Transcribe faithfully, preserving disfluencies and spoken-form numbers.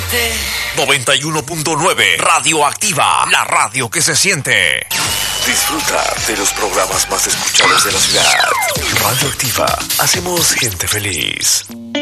siente. noventa y uno punto nueve Radioactiva, la radio que se siente. Disfruta de los programas más escuchados de la ciudad. Radioactiva, hacemos gente feliz.